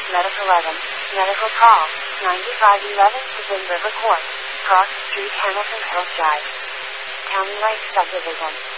Medic 11, medical call, 9511 to Wind River Court, Cross Street, Hamilton Hills Drive. County Lake Subdivision.